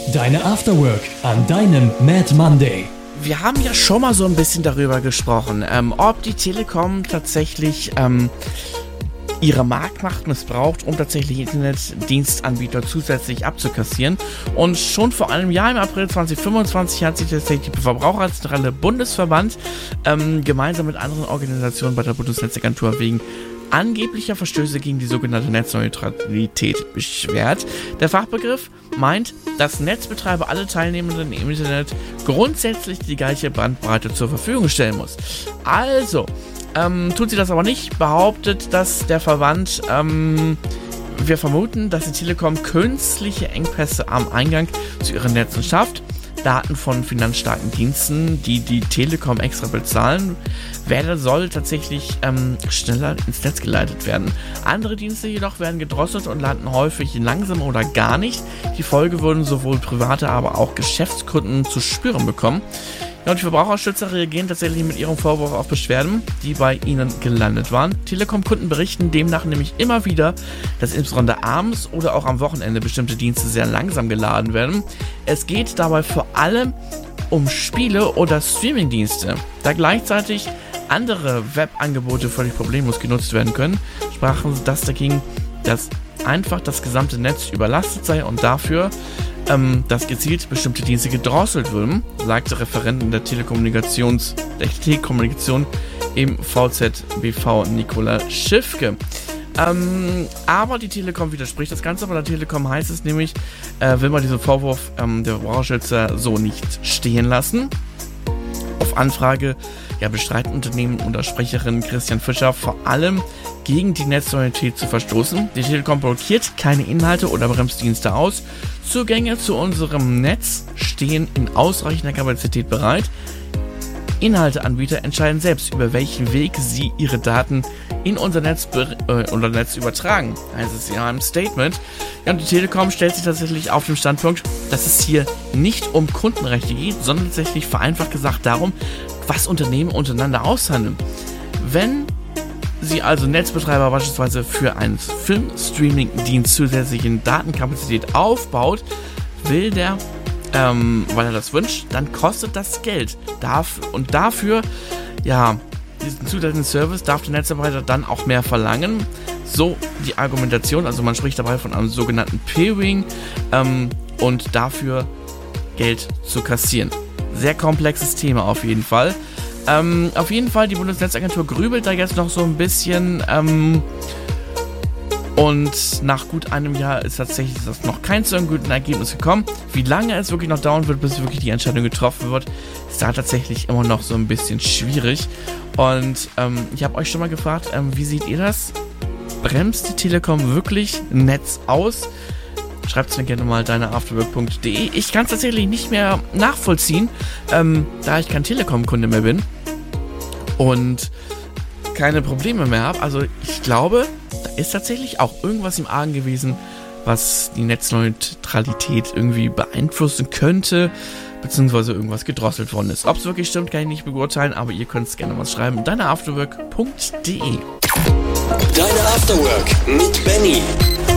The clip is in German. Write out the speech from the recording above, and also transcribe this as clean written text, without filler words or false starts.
Deine Afterwork an deinem Mad Monday. Wir haben ja schon mal so ein bisschen darüber gesprochen, ob die Telekom tatsächlich ihre Marktmacht missbraucht, um tatsächlich Internetdienstanbieter zusätzlich abzukassieren. Und schon vor einem Jahr, im April 2025, hat sich tatsächlich die Verbraucherzentrale Bundesverband gemeinsam mit anderen Organisationen bei der Bundesnetzagentur wegen angeblicher Verstöße gegen die sogenannte Netzneutralität beschwert. Der Fachbegriff meint, dass Netzbetreiber alle Teilnehmenden im Internet grundsätzlich die gleiche Bandbreite zur Verfügung stellen muss. Also, tut sie das aber nicht, behauptet, dass der Verband, wir vermuten, dass die Telekom künstliche Engpässe am Eingang zu ihren Netzen schafft. Daten von finanzstarken Diensten, die die Telekom extra bezahlen, soll tatsächlich schneller ins Netz geleitet werden. Andere Dienste jedoch werden gedrosselt und landen häufig langsam oder gar nicht. Die Folge würden sowohl private, aber auch Geschäftskunden zu spüren bekommen. Ja, und die Verbraucherschützer reagieren tatsächlich mit ihrem Vorwurf auf Beschwerden, die bei ihnen gelandet waren. Telekom-Kunden berichten demnach nämlich immer wieder, dass insbesondere abends oder auch am Wochenende bestimmte Dienste sehr langsam geladen werden. Es geht dabei vor allem um Spiele oder Streamingdienste. Da gleichzeitig andere Webangebote völlig problemlos genutzt werden können, sprachen sie das dagegen, dass einfach das gesamte Netz überlastet sei und dafür dass gezielt bestimmte Dienste gedrosselt würden, sagte Referentin der Telekommunikation im VZBV Nicola Schiffke. Aber die Telekom widerspricht das Ganze. Bei der Telekom heißt es nämlich, will man diesen Vorwurf der Verbraucherschützer so nicht stehen lassen. Auf Anfrage bestreiten Unternehmen oder Sprecherin Christian Fischer vor allem gegen die Netzneutralität zu verstoßen. Die Telekom blockiert keine Inhalte oder bremst Dienste aus. Zugänge zu unserem Netz stehen in ausreichender Kapazität bereit. Inhalteanbieter entscheiden selbst, über welchen Weg sie ihre Daten in unser Netz übertragen, heißt es ja im Statement. Ja, und die Telekom stellt sich tatsächlich auf den Standpunkt, dass es hier nicht um Kundenrechte geht, sondern tatsächlich vereinfacht gesagt darum, was Unternehmen untereinander aushandeln. Wenn sie also Netzbetreiber beispielsweise für einen Filmstreaming-Dienst zusätzliche Datenkapazität aufbaut, will der, weil er das wünscht, dann kostet das Geld. Dafür, diesen zusätzlichen Service darf der Netzbetreiber dann auch mehr verlangen. So die Argumentation, also man spricht dabei von einem sogenannten Peering und dafür Geld zu kassieren. Sehr komplexes Thema auf jeden Fall. Auf jeden Fall, die Bundesnetzagentur grübelt da jetzt noch so ein bisschen und nach gut einem Jahr ist tatsächlich das noch kein zu einem guten Ergebnis gekommen. Wie lange es wirklich noch dauern wird, bis wirklich die Entscheidung getroffen wird, ist da tatsächlich immer noch so ein bisschen schwierig. Und ich habe euch schon mal gefragt, wie seht ihr das? Bremst die Telekom wirklich Netz aus? Schreibt es mir gerne mal deineafterwork.de. Ich kann es tatsächlich nicht mehr nachvollziehen, da ich kein Telekom-Kunde mehr bin und keine Probleme mehr habe. Also ich glaube, da ist tatsächlich auch irgendwas im Argen gewesen, was die Netzneutralität irgendwie beeinflussen könnte, beziehungsweise irgendwas gedrosselt worden ist. Ob es wirklich stimmt, kann ich nicht beurteilen, aber ihr könnt es gerne mal schreiben. deineafterwork.de. Deine Afterwork mit Benny.